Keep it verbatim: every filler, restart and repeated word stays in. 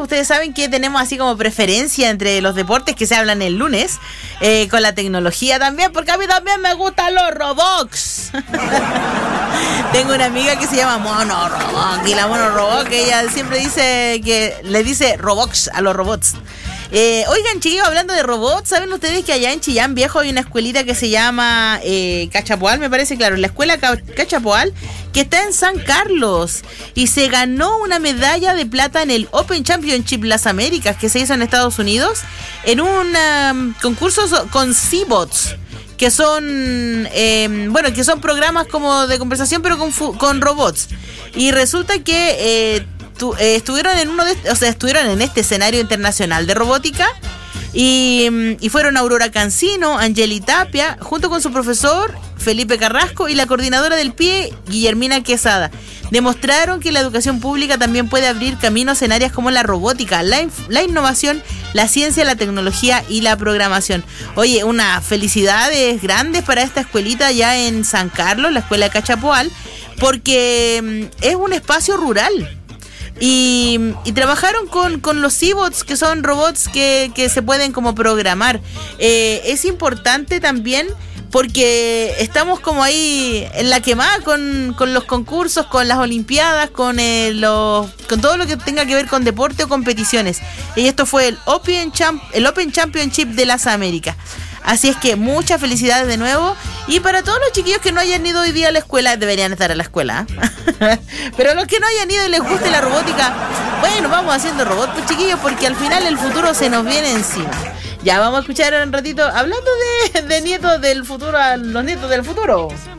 ustedes saben que tenemos así como preferencia entre los deportes que se hablan el lunes, eh, con la tecnología también, porque a mí también me gustan los robots. Tengo una amiga que se llama Mono Robot, y la Mono Robot, que ella siempre dice que le dice robots a los robots. Eh, oigan, chiquillos, hablando de robots, ¿saben ustedes que allá en Chillán Viejo hay una escuelita que se llama eh, Cachapoal, me parece, claro, la escuela Cachapoal, que está en San Carlos y se ganó una medalla de plata en el Open Championship Las Américas que se hizo en Estados Unidos en un um, concurso con C-Bots, que son eh, bueno, que son programas como de conversación pero con, fu- con robots. Y resulta que eh, tu, eh, estuvieron en uno de, o sea, estuvieron en este escenario internacional de robótica y, y fueron Aurora Cancino, Angeli Tapia, junto con su profesor Felipe Carrasco y la coordinadora del P I E, Guillermina Quesada. Demostraron que la educación pública también puede abrir caminos en áreas como la robótica, la, inf- la innovación, la ciencia, la tecnología y la programación. Oye, unas felicidades grandes para esta escuelita ya en San Carlos, la escuela de Cachapoal, porque mm, es un espacio rural. Y, y trabajaron con, con los C-Bots, que son robots que, que se pueden como programar. Eh, es importante también porque estamos como ahí en la quemada con, con los concursos, con las olimpiadas, con, eh, los, con todo lo que tenga que ver con deporte o competiciones. Y esto fue el Open, Champ, el Open Championship de las Américas. Así es que muchas felicidades de nuevo. Y para todos los chiquillos que no hayan ido hoy día a la escuela, deberían estar a la escuela, ¿eh? Pero los que no hayan ido y les guste la robótica, bueno, vamos haciendo robots, pues, chiquillos, porque al final el futuro se nos viene encima. Ya vamos a escuchar un ratito, hablando de, de nietos del futuro, a los nietos del futuro.